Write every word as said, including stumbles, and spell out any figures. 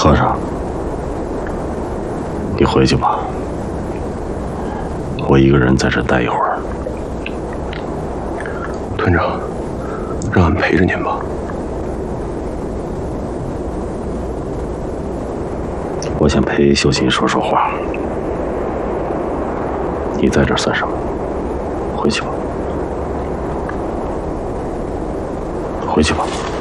和尚，你回去吧，我一个人在这待一会儿。 团长，让俺陪着您吧。 我想陪秀琴说说话。你在这算什么？回去吧，回去吧。